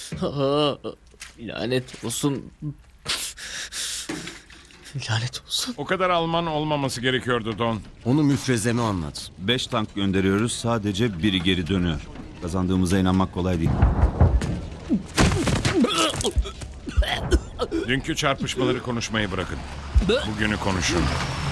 Lanet olsun. Lanet olsun. O kadar Alman olmaması gerekiyordu Don. Onu müfrezeme anlat. 5 tank gönderiyoruz. Sadece biri geri dönüyor. Kazandığımıza inanmak kolay değil. Dünkü çarpışmaları konuşmayı bırakın. Bugünü konuşun.